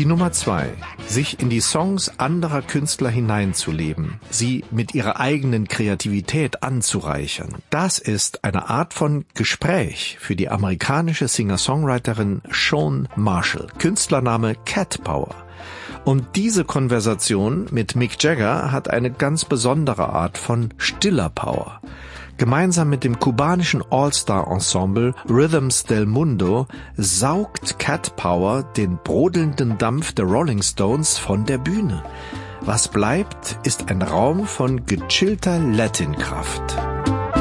Die Nummer 2. Sich in die Songs anderer Künstler hineinzuleben, sie mit ihrer eigenen Kreativität anzureichern. Das ist eine Art von Gespräch für die amerikanische Singer-Songwriterin Shawn Marshall, Künstlername Cat Power. Und diese Konversation mit Mick Jagger hat eine ganz besondere Art von stiller Power. Gemeinsam mit dem kubanischen All-Star-Ensemble Rhythms del Mundo saugt Cat Power den brodelnden Dampf der Rolling Stones von der Bühne. Was bleibt, ist ein Raum von gechillter Latin-Kraft.